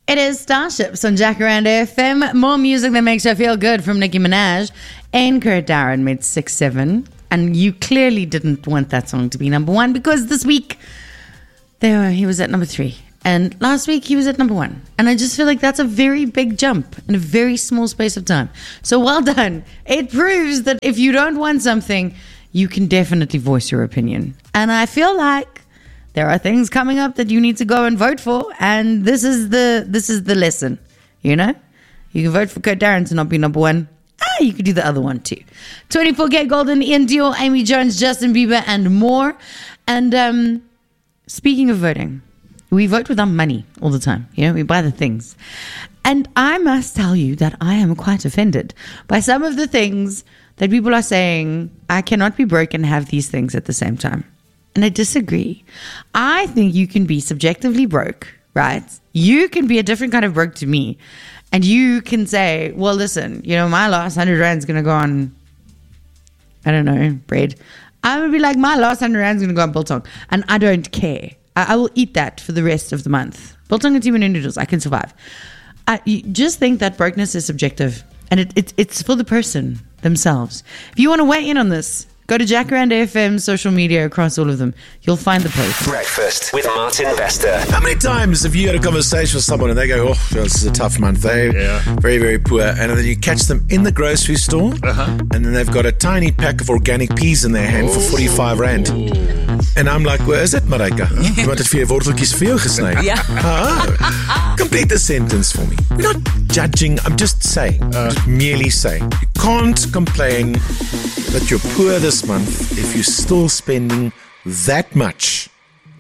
It is Starships on Jacaranda FM. More music that makes you feel good from Nicki Minaj. And Kurt Darren made 6-7. And you clearly didn't want that song to be number one because this week he was at number 3. And last week he was at number 1. And I just feel like that's a very big jump in a very small space of time. So well done. It proves that if you don't want something, you can definitely voice your opinion. And I feel like there are things coming up that you need to go and vote for, and this is the lesson. You know, you can vote for Kurt Darren to not be number 1. You could do the other one too. 24K Golden, Ian Dior, Amy Jones, Justin Bieber, and more. And speaking of voting, we vote with our money all the time. You know, we buy the things, and I must tell you that I am quite offended by some of the things that people are saying. I cannot be broke and have these things at the same time. And I disagree. I think you can be subjectively broke, right? You can be a different kind of broke to me. And you can say, well, listen, you know, my last 100 rand is going to go on, I don't know, bread. I'm going to be like, my last 100 rand is going to go on biltong. And I don't care. I will eat that for the rest of the month. Biltong and Timon noodles, I can survive. You just think that brokenness is subjective. And it's for the person themselves. If you want to weigh in on this, go to Jacaranda FM social media across all of them. You'll find the post. Breakfast with Martin Bester. How many times have you had a conversation with someone and they go, oh, this is a tough month. They're very, very poor. And then you catch them in the grocery store and then they've got a tiny pack of organic peas in their hand for 45 rand. And I'm like, where is it, Marika? Iemand het 4 worteltjies vir jou gesny. Complete the sentence for me. We're not judging. I'm just saying. Just merely saying. You can't complain that you're poor this month if you're still spending that much on ...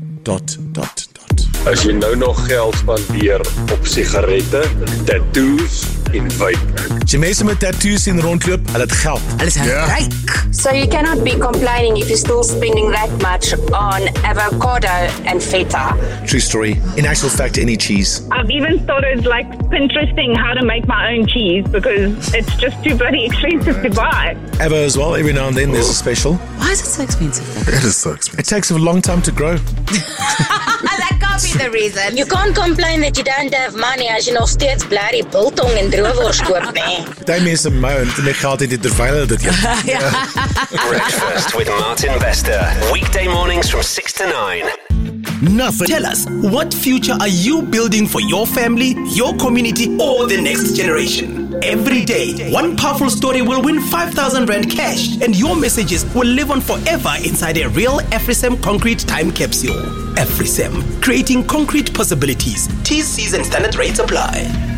As jy nou nog geld spandeer op sigarette, tattoos en vape. As jy mense met tattoos sien rondloop, hulle het geld. Hulle is ryk. So you cannot be complaining if you're still spending that much on avocado and feta. True story. In actual fact, any cheese. I've even started like Pinteresting how to make my own cheese because it's just too bloody expensive to buy. Avo as well, every now and then there's a special. Why is it so expensive? It is so expensive. It takes a long time to grow. That can't be the reason. You can't complain that you don't have money as jy nog steeds blerrie biltong en droewors koop, nee. Party mense moan en ek geld het terwyl dit Breakfast with Martin Bester. Weekday mornings from 6 to 9. Nothing. Tell us, what future are you building for your family, your community, or the next generation? Every day, one powerful story will win 5,000 Rand cash, and your messages will live on forever inside a real AfriSam concrete time capsule. AfriSam, creating concrete possibilities. T's, C's, and standard rates apply.